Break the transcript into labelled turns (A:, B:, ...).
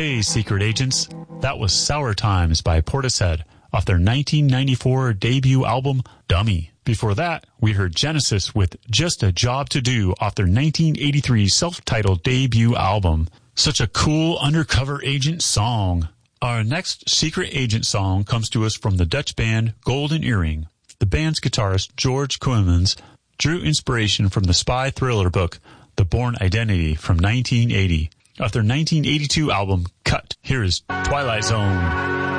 A: Okay, secret agents, that was Sour Times by Portishead off their 1994 debut album, Dummy. Before that, we heard Genesis with Just a Job to Do off their 1983 self-titled debut album. Such a cool undercover agent song. Our next secret agent song comes to us from the Dutch band Golden Earring. The band's guitarist, George Koemans, drew inspiration from the spy thriller book, The Bourne Identity from 1980. Off their 1982 album, Cut, here is Twilight Zone.